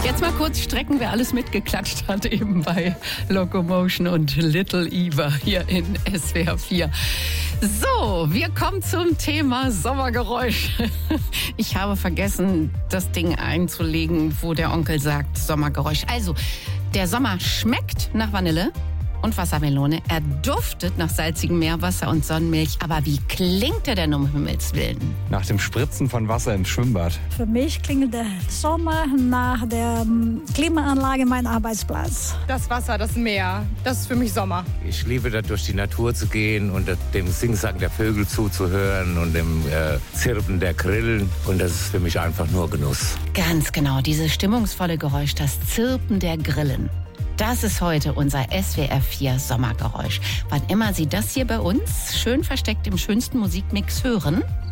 Jetzt mal kurz strecken, wer alles mitgeklatscht hat, eben bei Locomotion und Little Eva hier in SWR 4. So, wir kommen zum Thema Sommergeräusche. Ich habe vergessen, das Ding einzulegen, wo der Onkel sagt Sommergeräusch. Also, der Sommer schmeckt nach Vanille und Wassermelone. Er duftet nach salzigem Meerwasser und Sonnenmilch. Aber wie klingt er denn um Himmels Willen? Nach dem Spritzen von Wasser im Schwimmbad. Für mich klingt der Sommer nach der Klimaanlage mein Arbeitsplatz. Das Wasser, das Meer, das ist für mich Sommer. Ich liebe da durch die Natur zu gehen und dem Singsang der Vögel zuzuhören und dem Zirpen der Grillen. Und das ist für mich einfach nur Genuss. Ganz genau, dieses stimmungsvolle Geräusch, das Zirpen der Grillen. Das ist heute unser SWR 4 Sommergeräusch. Wann immer Sie das hier bei uns schön versteckt im schönsten Musikmix hören,